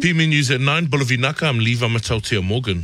PMN News at 9, Bulavinaka, I'm Levi Matautia Morgan.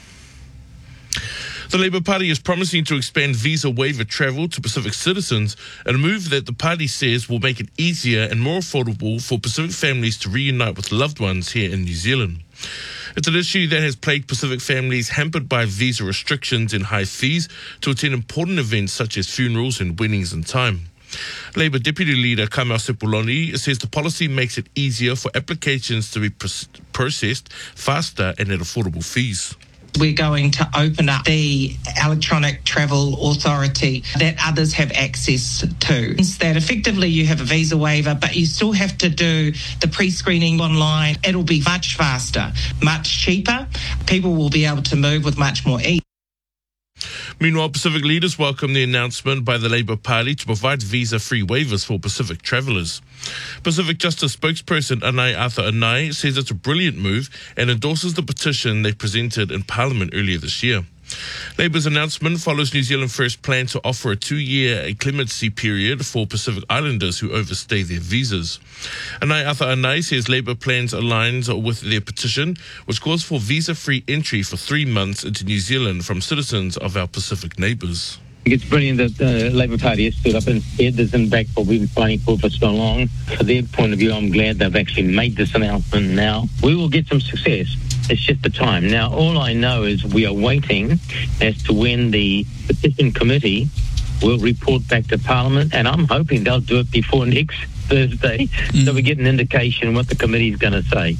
The Labour Party is promising to expand visa waiver travel to Pacific citizens, a move that the party says will make it easier and more affordable for Pacific families to reunite with loved ones here in New Zealand. It's an issue that has plagued Pacific families hampered by visa restrictions and high fees to attend important events such as funerals and weddings in time. Labour Deputy Leader Kamau Sepuloni says the policy makes it easier for applications to be processed faster and at affordable fees. We're going to open up the electronic travel authority that others have access to. That effectively you have a visa waiver, but you still have to do the pre-screening online. It'll be much faster, much cheaper. People will be able to move with much more ease. Meanwhile, Pacific leaders welcome the announcement by the Labour Party to provide visa-free waivers for Pacific travellers. Pacific Justice spokesperson Anai Arthur Anai says it's a brilliant move and endorses the petition they presented in Parliament earlier this year. Labour's announcement follows New Zealand First's plan to offer a 2-year clemency period for Pacific Islanders who overstay their visas. Anai Arthur Anai says Labour plans aligns with their petition, which calls for visa-free entry for 3 months into New Zealand from citizens of our Pacific neighbours. It's brilliant that the Labour Party has stood up and said this and back what we've been fighting for so long. From their point of view, I'm glad they've actually made this announcement now. We will get some success. It's just the time. Now, all I know is we are waiting as to when the petition committee will report back to Parliament, and I'm hoping they'll do it before next Thursday so we get an indication what the committee is going to say.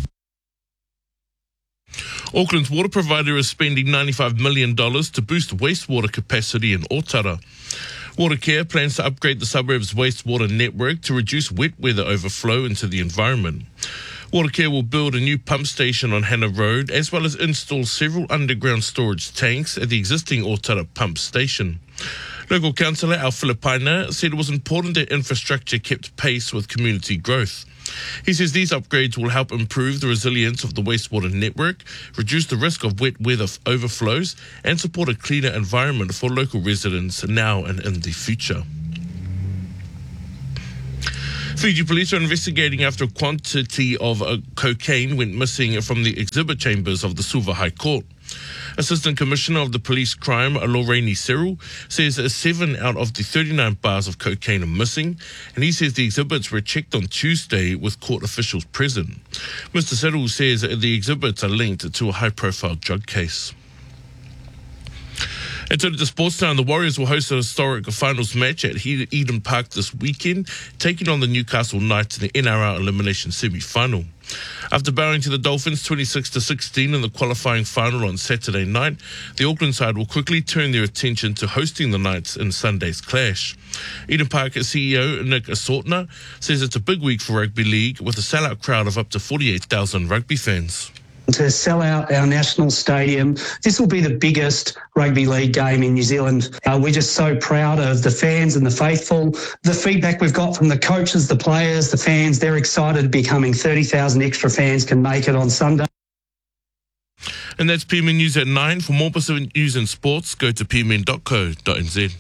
Auckland's water provider is spending $95 million to boost wastewater capacity in Otara. Watercare plans to upgrade the suburb's wastewater network to reduce wet weather overflow into the environment. Watercare will build a new pump station on Hannah Road, as well as install several underground storage tanks at the existing Otara pump station. Local councillor Al Filipaina said it was important that infrastructure kept pace with community growth. He says these upgrades will help improve the resilience of the wastewater network, reduce the risk of wet weather overflows, and support a cleaner environment for local residents now and in the future. Fiji police are investigating after a quantity of cocaine went missing from the exhibit chambers of the Suva High Court. Assistant Commissioner of the Police Crime, Lorraine Cyril, says 7 out of the 39 bars of cocaine are missing, and he says the exhibits were checked on Tuesday with court officials present. Mr. Cyril says the exhibits are linked to a high-profile drug case. And to the sports now, the Warriors will host a historic finals match at Eden Park this weekend, taking on the Newcastle Knights in the NRL elimination semi-final. After bowing to the Dolphins 26-16 in the qualifying final on Saturday night, the Auckland side will quickly turn their attention to hosting the Knights in Sunday's clash. Eden Park CEO Nick Assortner says it's a big week for rugby league with a sellout crowd of up to 48,000 rugby fans. To sell out our national stadium. This will be the biggest rugby league game in New Zealand. We're just so proud of the fans and the faithful. The feedback we've got from the coaches, the players, the fans, they're excited to be coming. 30,000 extra fans can make it on Sunday. And that's PMN News at 9. For more Pacific news and sports, go to pmn.co.nz.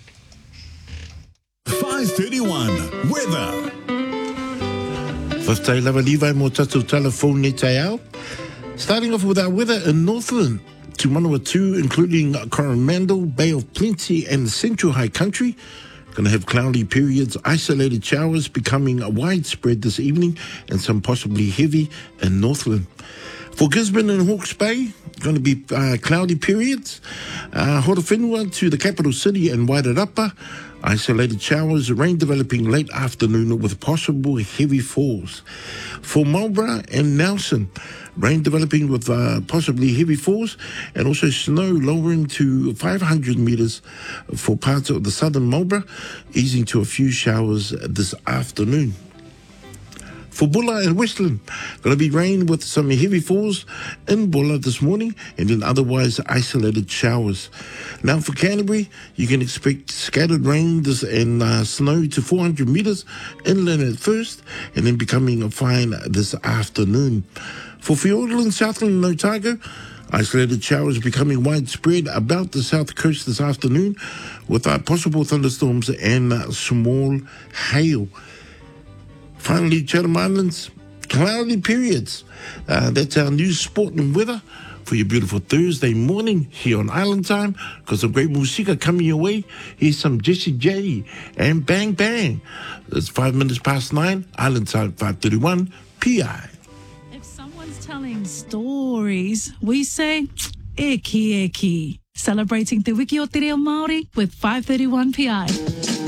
5:31 weather. Whaftai lava Levi mo tatu telephone ni tai au. Starting off with our weather in Northland to Manawatu, including Coromandel, Bay of Plenty and the Central High Country. Going to have cloudy periods, isolated showers becoming widespread this evening and some possibly heavy in Northland. For Gisborne and Hawke's Bay, going to be cloudy periods. Horowhenua to the capital city and Wairarapa, isolated showers, rain developing late afternoon with possible heavy falls. For Marlborough and Nelson, rain developing with possibly heavy falls and also snow lowering to 500 metres for parts of the southern Marlborough, easing to a few showers this afternoon. For Bulla and Westland, going to be rain with some heavy falls in Bulla this morning and then otherwise isolated showers. Now for Canterbury, you can expect scattered rain and snow to 400 metres inland at first and then becoming fine this afternoon. For Fiordland, Southland and Otago, isolated showers becoming widespread about the south coast this afternoon with possible thunderstorms and small hail. Finally, Chatham Islands, cloudy periods. That's our new sport and weather for your beautiful Thursday morning here on Island Time. Got some great musika coming your way. Here's some Jessie J and Bang Bang. It's 5 minutes past 9, Island Time 5:31 PI. If someone's telling stories, we say, eki eki. Celebrating Te Wiki o Te Reo Māori with 531 PI.